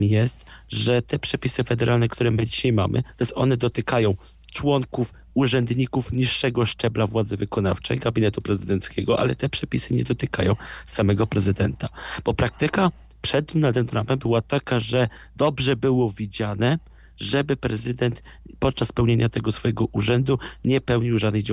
jest, że te przepisy federalne, które my dzisiaj mamy, one dotykają członków, urzędników niższego szczebla władzy wykonawczej, gabinetu prezydenckiego, ale te przepisy nie dotykają samego prezydenta. Bo praktyka przed Donaldem Trumpem była taka, że dobrze było widziane, żeby prezydent podczas pełnienia tego swojego urzędu nie pełnił żadnej działalności